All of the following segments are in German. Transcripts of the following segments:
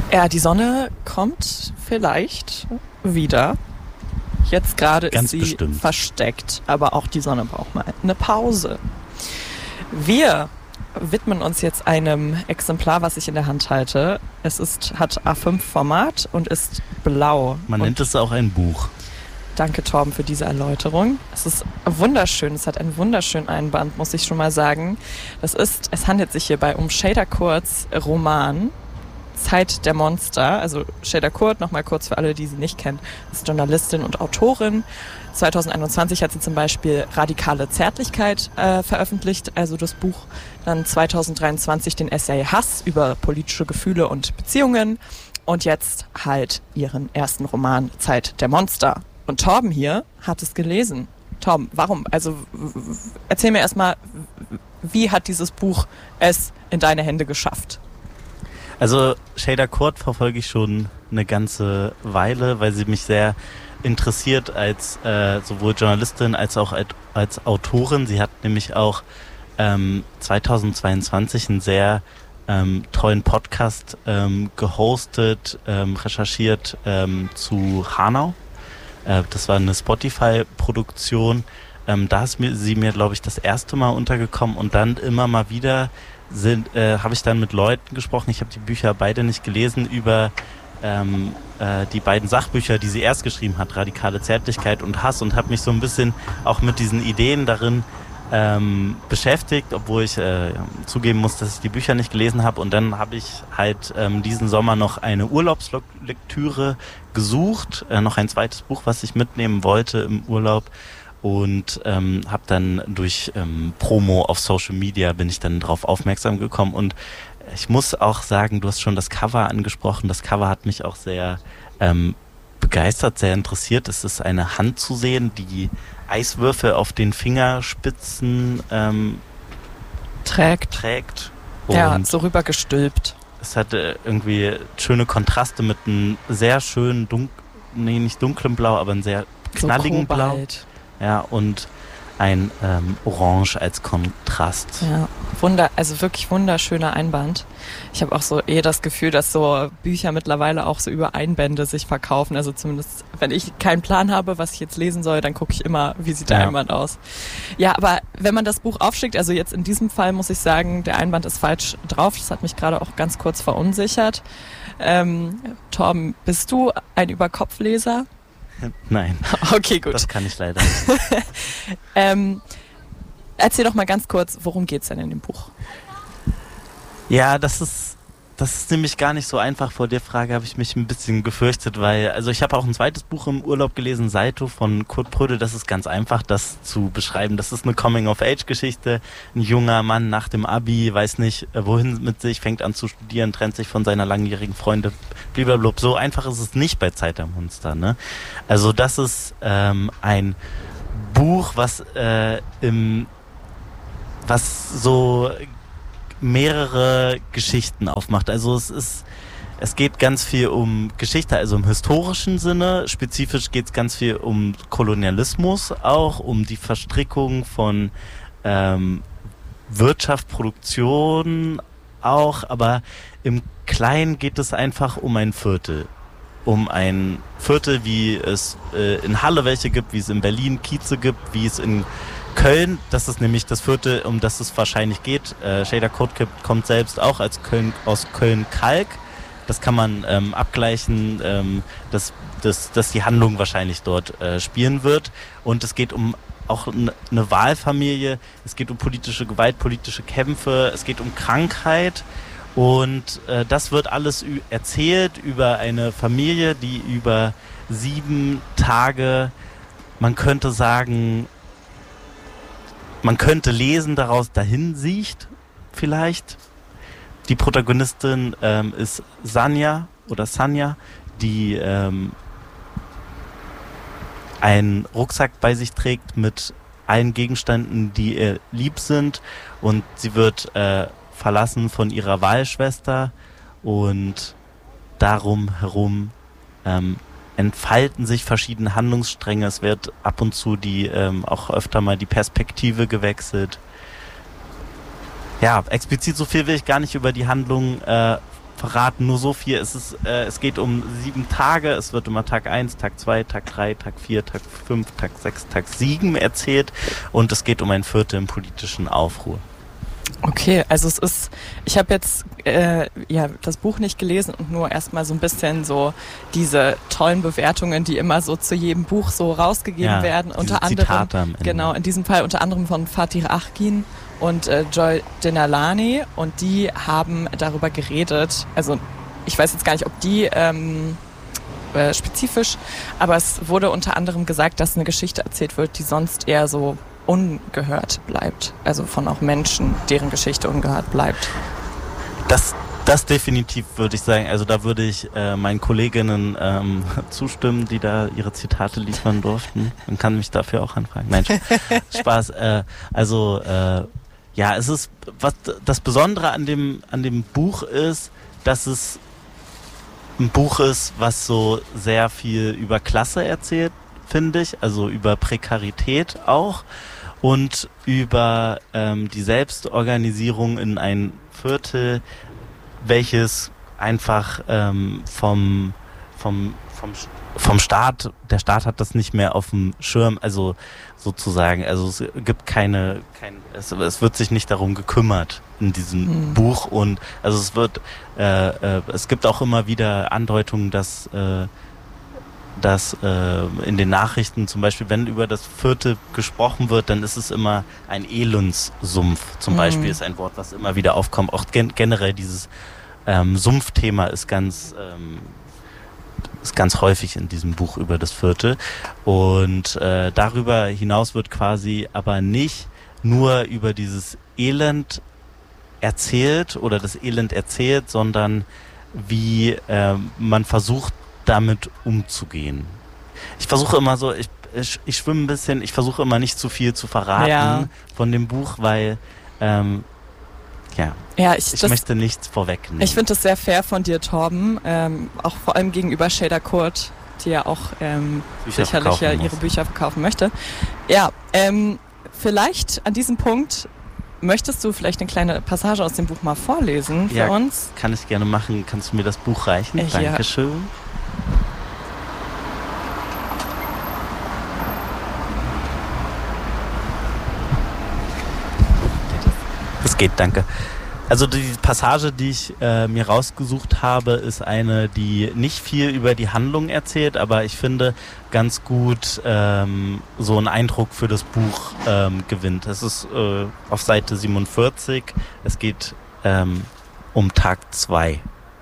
Ja, die Sonne kommt vielleicht wieder. Jetzt gerade ist sie bestimmt versteckt, aber auch die Sonne braucht mal eine Pause. Wir widmen uns jetzt einem Exemplar, was ich in der Hand halte. Hat A5-Format und ist blau. Man nennt es auch ein Buch. Danke, Torben, für diese Erläuterung. Es ist wunderschön. Es hat einen wunderschönen Einband, muss ich schon mal sagen. Es handelt sich hierbei um Şeyda Kurt's Roman Zeit der Monster. Also Şeyda Kurt, nochmal kurz für alle, die sie nicht kennen, ist Journalistin und Autorin. 2021 hat sie zum Beispiel Radikale Zärtlichkeit veröffentlicht, also das Buch. Dann 2023 den Essay Hass über politische Gefühle und Beziehungen. Und jetzt halt ihren ersten Roman Zeit der Monster. Und Torben hier hat es gelesen. Torben, warum? Also erzähl mir erstmal, wie hat dieses Buch es in deine Hände geschafft? Also Şeyda Kurt verfolge ich schon eine ganze Weile, weil sie mich sehr interessiert als sowohl Journalistin als auch als Autorin. Sie hat nämlich auch 2022 einen sehr tollen Podcast gehostet, recherchiert zu Hanau. Das war eine Spotify-Produktion. Da ist sie mir, glaube ich, das erste Mal untergekommen und dann immer mal wieder habe ich dann mit Leuten gesprochen. Ich habe die Bücher beide nicht gelesen, über die beiden Sachbücher, die sie erst geschrieben hat, Radikale Zärtlichkeit und Hass, und habe mich so ein bisschen auch mit diesen Ideen darin beschäftigt, obwohl ich zugeben muss, dass ich die Bücher nicht gelesen habe. Und dann habe ich halt diesen Sommer noch eine Urlaubslektüre gesucht, noch ein zweites Buch, was ich mitnehmen wollte im Urlaub, und habe dann durch Promo auf Social Media bin ich dann drauf aufmerksam gekommen. Und ich muss auch sagen, du hast schon das Cover angesprochen. Das Cover hat mich auch sehr begeistert, sehr interessiert. Es ist eine Hand zu sehen, die Eiswürfel auf den Fingerspitzen trägt. Ja, so rüber gestülpt. Es hat irgendwie schöne Kontraste mit einem sehr schönen, nicht dunklen Blau, aber einem sehr knalligen so Blau. Ja, und ein Orange als Kontrast. Ja, also wirklich wunderschöner Einband. Ich habe auch so das Gefühl, dass so Bücher mittlerweile auch so über Einbände sich verkaufen. Also zumindest, wenn ich keinen Plan habe, was ich jetzt lesen soll, dann gucke ich immer, wie sieht der Einband aus. Ja, aber wenn man das Buch aufschlägt, also jetzt in diesem Fall muss ich sagen, der Einband ist falsch drauf. Das hat mich gerade auch ganz kurz verunsichert. Torben, bist du ein Überkopfleser? Nein. Okay, gut. Das kann ich leider nicht. Erzähl doch mal ganz kurz, worum geht's denn in dem Buch? Ja, das ist nämlich gar nicht so einfach. Vor der Frage habe ich mich ein bisschen gefürchtet, weil, also ich habe auch ein zweites Buch im Urlaub gelesen, Saito von Kurt Prödel. Das ist ganz einfach, das zu beschreiben. Das ist eine Coming-of-Age-Geschichte. Ein junger Mann nach dem Abi, weiß nicht, wohin mit sich, fängt an zu studieren, trennt sich von seiner langjährigen Freundin, blablabla. So einfach ist es nicht bei Zeit der Monster, ne? Also das ist ein Buch, was so mehrere Geschichten aufmacht. Also es geht ganz viel um Geschichte, also im historischen Sinne. Spezifisch geht es ganz viel um Kolonialismus, auch um die Verstrickung von Wirtschaft, Produktion auch, aber im Kleinen geht es einfach um ein Viertel. Um ein Viertel, wie es in Halle welche gibt, wie es in Berlin Kieze gibt, wie es in Köln, das ist nämlich das Viertel, um das es wahrscheinlich geht. Şeyda Kurt kommt selbst auch aus Köln-Kalk. Das kann man abgleichen, dass die Handlung wahrscheinlich dort spielen wird. Und es geht um auch eine Wahlfamilie, es geht um politische Gewalt, politische Kämpfe, es geht um Krankheit. Und das wird alles erzählt über eine Familie, die über 7 Tage, man könnte sagen, man könnte lesen daraus, dahin sieht vielleicht. Die Protagonistin ist Sanja, die einen Rucksack bei sich trägt mit allen Gegenständen, die ihr lieb sind. Und sie wird verlassen von ihrer Wahlschwester. Und darum herum entfalten sich verschiedene Handlungsstränge. Es wird ab und zu auch öfter mal die Perspektive gewechselt. Ja, explizit so viel will ich gar nicht über die Handlung verraten nur so viel. Es geht um 7 Tage. Es wird immer Tag 1, Tag 2, Tag 3, Tag 4, Tag 5, Tag 6, Tag 7 erzählt. Und es geht um ein Viertel im politischen Aufruhr. Okay, also ich habe jetzt das Buch nicht gelesen und nur erstmal so ein bisschen so diese tollen Bewertungen, die immer so zu jedem Buch so rausgegeben werden. Unter anderem, genau, in diesem Fall unter anderem von Fatih Akin und Joy Denalani, und die haben darüber geredet. Also ich weiß jetzt gar nicht, ob die spezifisch, aber es wurde unter anderem gesagt, dass eine Geschichte erzählt wird, die sonst eher so ungehört bleibt. Also von auch Menschen, deren Geschichte ungehört bleibt. Das definitiv, würde ich sagen. Also da würde ich meinen Kolleginnen zustimmen, die da ihre Zitate liefern durften. Man kann mich dafür auch anfragen. Nein, Spaß. Es ist, was das Besondere an dem Buch ist, dass es ein Buch ist, was so sehr viel über Klasse erzählt, finde ich. Also über Prekarität auch. Und über die Selbstorganisierung in ein Viertel, welches einfach vom Staat, der Staat hat das nicht mehr auf dem Schirm, also sozusagen, also es gibt es wird sich nicht darum gekümmert in diesem Buch, und also es gibt auch immer wieder Andeutungen, dass in den Nachrichten zum Beispiel, wenn über das Viertel gesprochen wird, dann ist es immer ein Elendssumpf. Zum Beispiel ist ein Wort, was immer wieder aufkommt. Auch generell dieses Sumpfthema ist ganz häufig in diesem Buch über das Viertel. Und darüber hinaus wird quasi aber nicht nur über dieses Elend erzählt oder das Elend erzählt, sondern wie man versucht, damit umzugehen. Ich versuche immer so, ich schwimme ein bisschen, ich versuche immer nicht zu viel zu verraten von dem Buch, weil ich möchte nichts vorwegnehmen. Ich finde das sehr fair von dir, Torben, auch vor allem gegenüber Shader Kurt, die ja auch sicherlich ihre Bücher verkaufen möchte. Ja, vielleicht an diesem Punkt möchtest du vielleicht eine kleine Passage aus dem Buch mal vorlesen für uns? Kann ich gerne machen. Kannst du mir das Buch reichen? Dankeschön. Das geht, danke. Also die Passage, die ich mir rausgesucht habe, ist eine, die nicht viel über die Handlung erzählt, aber ich finde ganz gut so einen Eindruck für das Buch gewinnt. Es ist auf Seite 47. Es geht um Tag 2.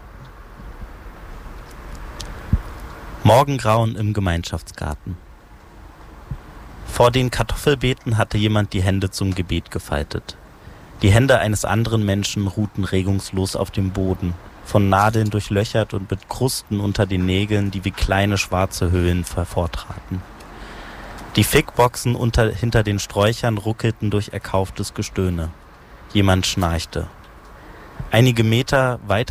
Morgengrauen im Gemeinschaftsgarten. Vor den Kartoffelbeeten hatte jemand die Hände zum Gebet gefaltet. Die Hände eines anderen Menschen ruhten regungslos auf dem Boden, von Nadeln durchlöchert und mit Krusten unter den Nägeln, die wie kleine schwarze Höhlen hervortraten. Die Fickboxen hinter den Sträuchern ruckelten durch erkauftes Gestöhne. Jemand schnarchte. Einige Meter weiter